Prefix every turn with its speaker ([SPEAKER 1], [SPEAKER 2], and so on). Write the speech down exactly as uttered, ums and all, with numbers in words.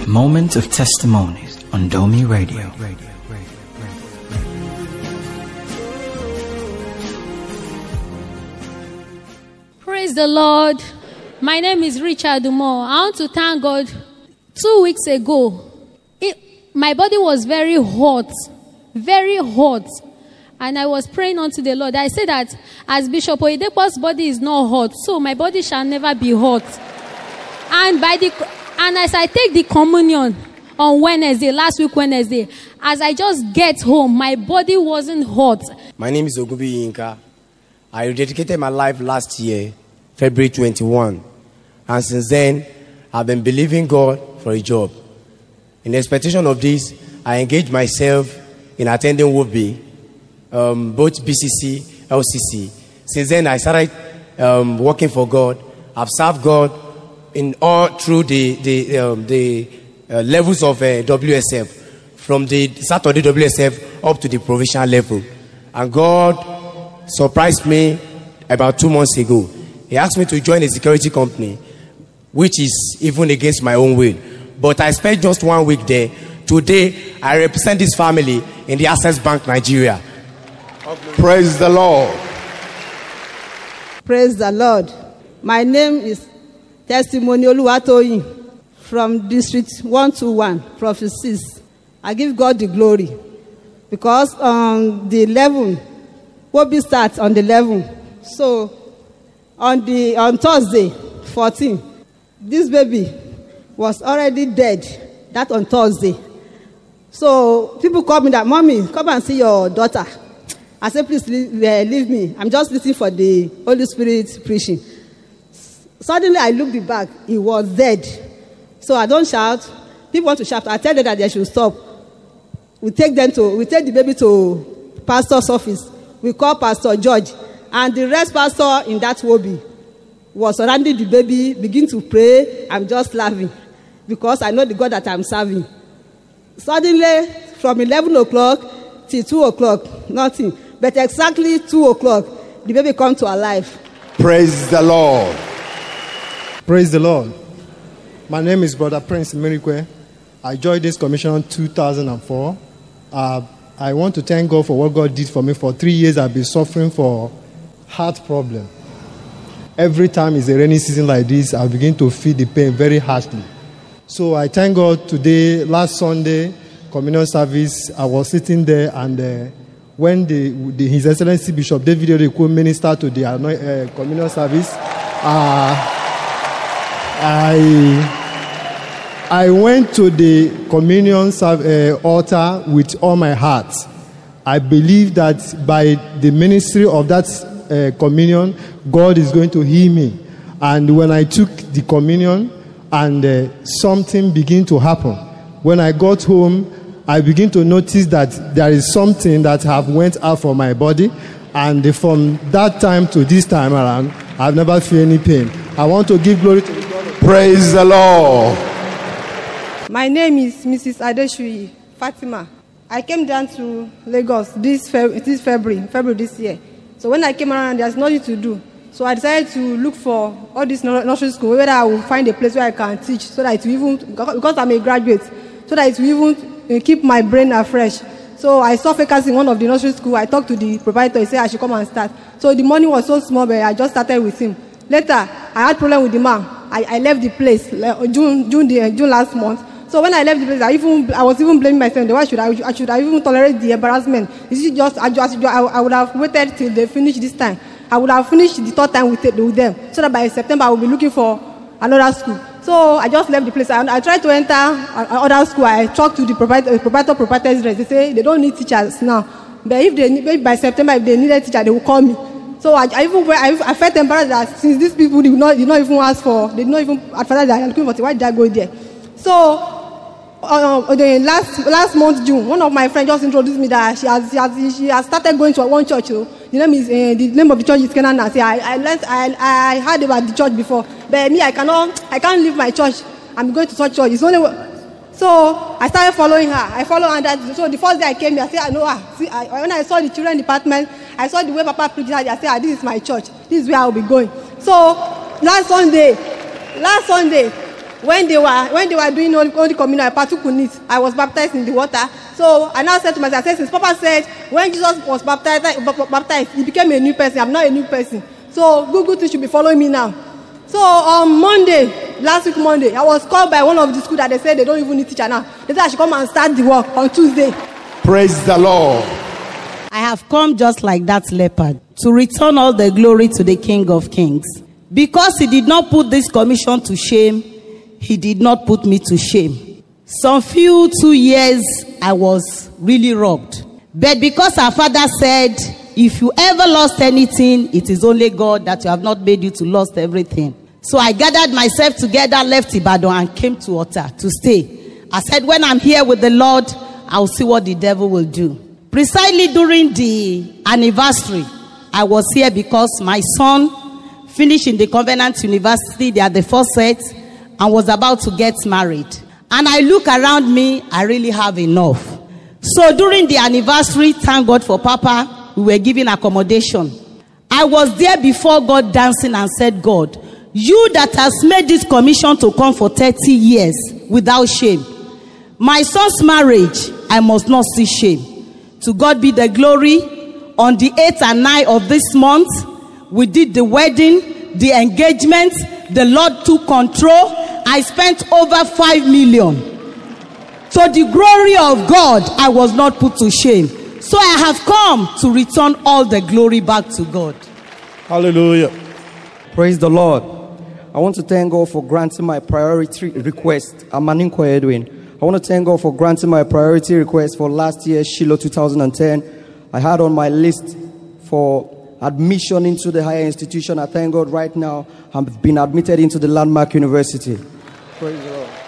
[SPEAKER 1] Moment of Testimonies on Domi Radio.
[SPEAKER 2] Praise the Lord. My name is Richard Dumo. I want to thank God. Two weeks ago, it, my body was very hot, very hot. And I was praying unto the Lord. I said that as Bishop Oyedepo's body is not hot, so my body shall never be hot. And by the and as I take the communion on Wednesday, last week Wednesday, as I just get home, my body wasn't hot.
[SPEAKER 3] My name is Ogubi Yinka. I rededicated my life last year, February twenty-first. And since then, I've been believing God for a job. In expectation of this, I engaged myself in attending W O B I, um, both B C C, L C C. Since then, I started um, working for God. I've served God in all through the the um, the uh, levels of uh, W S F, from the Saturday W S F up to the provincial level. And God surprised me about two months ago. He asked me to join a security company, which is even against my own will. But I spent just one week there. Today, I represent this family in the Access Bank, Nigeria.
[SPEAKER 4] Praise the Lord.
[SPEAKER 5] Praise the Lord. My name is Testimony Oluwatoyin from District one two one, Prophet six. I give God the glory because on the eleventh, W O B I starts on the eleventh. So on the on Thursday, fourteenth, this baby was already dead. That on Thursday. So people called me that, Mommy, come and see your daughter. I said, please leave, uh, leave me. I'm just listening for the Holy Spirit preaching. Suddenly I looked the back. He was dead. So I don't shout. People want to shout. I tell them that they should stop. We take them to, we take the baby to pastor's office. We call Pastor George. And the rest pastor in that W O B I was surrounding the baby, begin to pray. I'm just laughing because I know the God that I'm serving. Suddenly, from eleven o'clock till two o'clock, nothing. But exactly two o'clock, the baby come to life.
[SPEAKER 4] Praise the Lord.
[SPEAKER 6] Praise the Lord. My name is Brother Prince Mirikwe. I joined this commission in two thousand four. Uh, I want to thank God for what God did for me. For three years, I've been suffering for heart problem. Every time it's a rainy season like this, I begin to feel the pain very harshly. So I thank God today, last Sunday, communion service, I was sitting there and uh, when the, the, His Excellency Bishop David Oyedepo ministered to the uh, communion service, uh, I, I went to the communion uh, altar with all my heart. I believe that by the ministry of that uh, communion, God is going to heal me. And when I took the communion, and uh, something began to happen. When I got home, I began to notice that there is something that have went out from my body. And from that time to this time around, I've never felt any pain. I want to give glory to the God.
[SPEAKER 4] Praise the Lord.
[SPEAKER 7] My name is Missus Adeshui Fatima. I came down to Lagos this, Feb- this February, February this year. So when I came around, there's nothing to do. So I decided to look for all this nursery school, whether I will find a place where I can teach, so that it will even, because I'm a graduate, so that it will even keep my brain afresh. So I saw vacancy in one of the nursery school. I talked to the proprietor. He said I should come and start. So the money was so small, but I just started with him. Later, I had problem with the man. I, I left the place June June the, June last month. So when I left the place, I even I was even blaming myself. Why should I? I should I even tolerate the embarrassment? Is it just I just I, I would have waited till they finish this time. I would have finished the third time with, it, with them, so that by September I will be looking for another school. So I just left the place. I, I tried to enter another school. I talked to the proprietor, proprietor, proprietor's dress. They say they don't need teachers now. But if they maybe by September, if they needed a teacher, they will call me. So I, I even I, I felt embarrassed that since these people did not did not even ask for, they did not even advertise that I'm looking for. Why did I go there? So. Uh, the last last month June, one of my friends just introduced me that she has she has, she has started going to one church. So the name is uh, the name of the church is Canaan. I I learned, I I heard about the church before, but me I cannot I can't leave my church. I'm going to such church. It's only so I started following her. I follow her. That, so the first day I came here, I said I know her. See, I, when I saw the children department, I saw the way Papa preached. I said ah, this is my church. This is where I will be going. So last Sunday, last Sunday. when they were when they were doing Holy, Holy Communion, I partook in it. I was baptized in the water. So I now said to myself, I said, since Papa said when Jesus was baptized, baptized, he became a new person. I'm not a new person. So Google things should be following me now. So on Monday, last week Monday, I was called by one of the school that they said they don't even need teacher now. They said I should come and start the work on Tuesday.
[SPEAKER 4] Praise the Lord.
[SPEAKER 8] I have come just like that leopard to return all the glory to the King of Kings. Because he did not put this commission to shame, he did not put me to shame. Some few two years, I was really robbed. But because our father said, if you ever lost anything, it is only God that you have not made you to lost everything. So I gathered myself together, left Ibadan and came to Ota to stay. I said, when I'm here with the Lord, I'll see what the devil will do. Precisely during the anniversary, I was here because my son finished in the Covenant University. They are the first set and was about to get married. And I look around me, I really have enough. So during the anniversary, thank God for Papa, we were given accommodation. I was there before God dancing and said, God, you that has made this commission to come for thirty years without shame. My son's marriage, I must not see shame. To God be the glory. On the eighth and ninth of this month, we did the wedding, the engagement. The Lord took control. I spent over five million. To the glory of God, I was not put to shame. So I have come to return all the glory back to God.
[SPEAKER 9] Hallelujah. Praise the Lord. I want to thank God for granting my priority request. I'm Maninko Edwin. I want to thank God for granting my priority request for last year, Shiloh two thousand ten. I had on my list for admission into the higher institution. I thank God right now I've been admitted into the Landmark University. Praise the Lord.